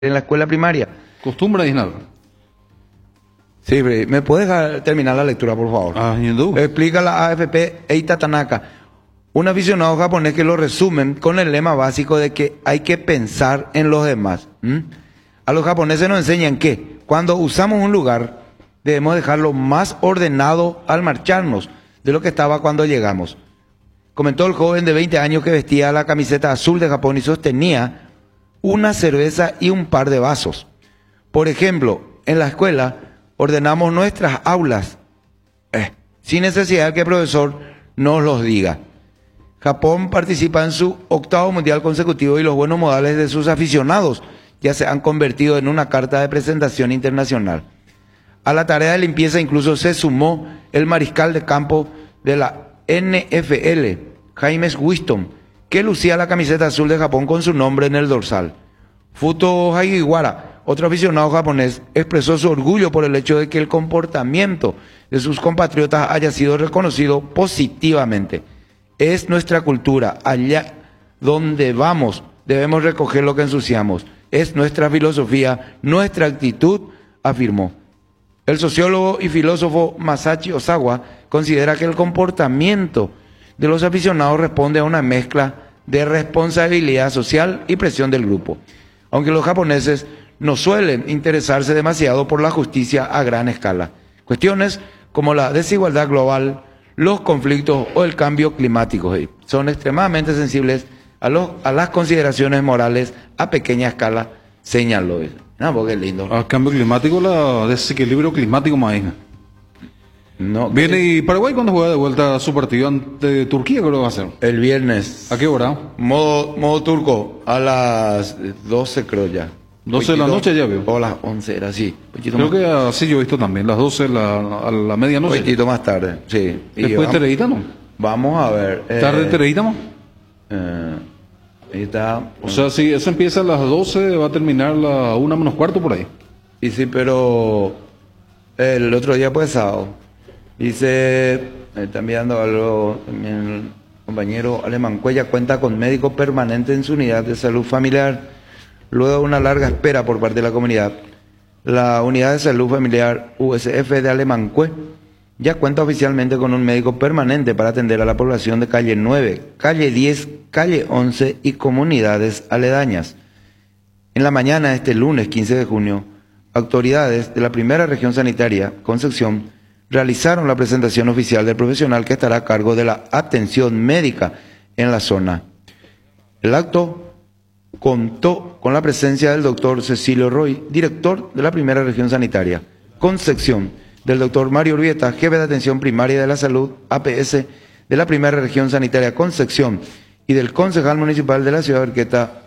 en la escuela primaria. Costumbre adicional. Sí, ¿me puedes dejar terminar la lectura, por favor? Explica la AFP Eita Tanaka, un aficionado japonés que lo resumen con el lema básico de que hay que pensar en los demás. A los japoneses nos enseñan que cuando usamos un lugar debemos dejarlo más ordenado al marcharnos de lo que estaba cuando llegamos. Comentó el joven de 20 años que vestía la camiseta azul de Japón y sostenía una cerveza y un par de vasos. Por ejemplo, en la escuela ordenamos nuestras aulas sin necesidad de que el profesor nos los diga. Japón participa en su 8º mundial consecutivo y los buenos modales de sus aficionados ya se han convertido en una carta de presentación internacional. A la tarea de limpieza incluso se sumó el mariscal de campo de la NFL, James Winston, que lucía la camiseta azul de Japón con su nombre en el dorsal. Futo Hagiwara, otro aficionado japonés, expresó su orgullo por el hecho de que el comportamiento de sus compatriotas haya sido reconocido positivamente. Es nuestra cultura, allá donde vamos debemos recoger lo que ensuciamos. Es nuestra filosofía, nuestra actitud, afirmó. El sociólogo y filósofo Masashi Osawa considera que el comportamiento de los aficionados responde a una mezcla de responsabilidad social y presión del grupo. Aunque los japoneses no suelen interesarse demasiado por la justicia a gran escala. Cuestiones como la desigualdad global, los conflictos o el cambio climático son extremadamente sensibles a las consideraciones morales a pequeña escala, señaló. No, porque es lindo. Al cambio climático, la desequilibrio climático, maíz. No, Viene y Paraguay cuando juega de vuelta a su partido ante Turquía, creo que va a ser. El viernes. ¿A qué hora? Modo turco, a las 12 creo ya. 12 de la noche ya veo. O a las 11 era así. Creo que así yo he visto también, las 12 a la medianoche. Un poquitito más tarde, sí. Después Tereíta, ¿no? Vamos a ver. ¿Tarde Tereíta, no? Ahí está. O sea, si eso empieza a las 12, va a terminar a la 1 menos cuarto por ahí. Y sí, pero el otro día pues sábado. Dice, está enviando algo también el compañero Alemán Cuella, cuenta con médico permanente en su unidad de salud familiar, luego de una larga espera por parte de la comunidad. La unidad de salud familiar USF de Alemanque ya cuenta oficialmente con un médico permanente para atender a la población de calle 9, calle 10, calle 11 y comunidades aledañas. En la mañana de este lunes 15 de junio, autoridades de la primera región sanitaria, Concepción, realizaron la presentación oficial del profesional que estará a cargo de la atención médica en la zona. El acto contó con la presencia del doctor Cecilio Roy, director de la primera región sanitaria, Concepción, del doctor Mario Urbieta, jefe de atención primaria de la salud, APS, de la primera región sanitaria Concepción, y del concejal municipal de la ciudad de Arqueta,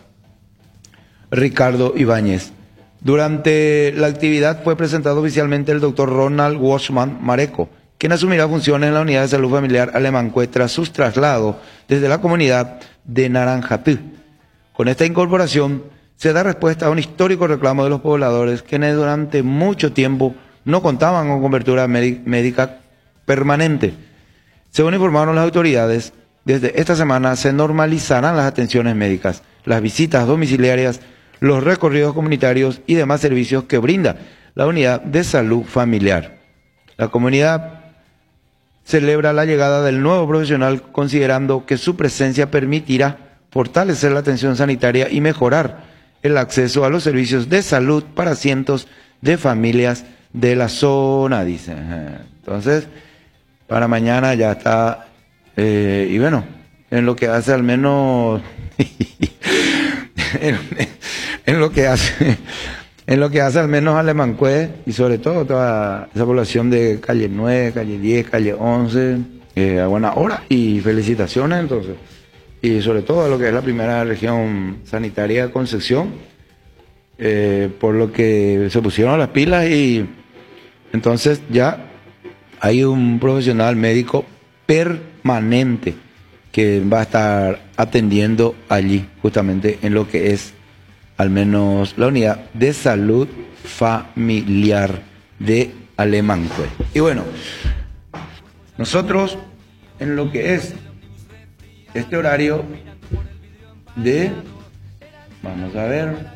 Ricardo Ibáñez. Durante la actividad fue presentado oficialmente el doctor Ronald Washman Mareco, quien asumirá funciones en la unidad de salud familiar Alemanque tras sus traslados desde la comunidad de Naranjatí. Con esta incorporación se da respuesta a un histórico reclamo de los pobladores quienes durante mucho tiempo no contaban con cobertura médica permanente. Según informaron las autoridades, desde esta semana se normalizarán las atenciones médicas, las visitas domiciliarias, los recorridos comunitarios y demás servicios que brinda la unidad de salud familiar. La comunidad celebra la llegada del nuevo profesional considerando que su presencia permitirá fortalecer la atención sanitaria y mejorar el acceso a los servicios de salud para cientos de familias de la zona, dice. Entonces, para mañana ya está, y bueno, en lo que hace al menos... en lo que hace al menos Alemanque y sobre todo toda esa población de calle 9, calle 10, calle 11, a buena hora y felicitaciones entonces. Y sobre todo lo que es la primera región sanitaria de Concepción, por lo que se pusieron las pilas y entonces ya hay un profesional médico permanente que va a estar atendiendo allí, justamente en lo que es al menos la unidad de salud familiar de Alemanque. Y bueno, nosotros en lo que es este horario de, vamos a ver,